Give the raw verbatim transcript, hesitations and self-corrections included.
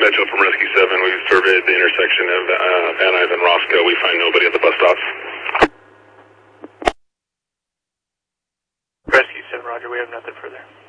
Satchel from Rescue seven. We've surveyed the intersection of uh, Van Nuys and Roscoe. We find nobody at the bus stops. Rescue seven, roger. We have nothing further.